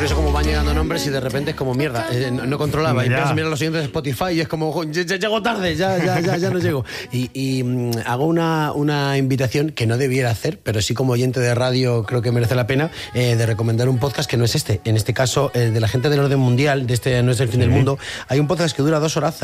curioso cómo van llegando nombres y de repente es como mierda, no controlaba. Y empiezas a mirar los siguientes de Spotify y es como, llego tarde, ya no llego. Y hago una invitación que no debiera hacer, pero sí como oyente de radio creo que merece la pena, de recomendar un podcast que no es este. En este caso, de la gente del orden mundial, de este No es el fin del mundo. Hay un podcast que dura 2 horas